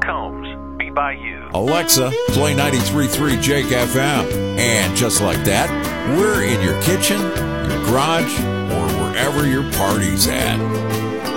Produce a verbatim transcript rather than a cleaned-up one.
Combs, Be By You. Alexa, play ninety-three point three Jake F M. And just like that, we're in your kitchen, your garage, or wherever your party's at.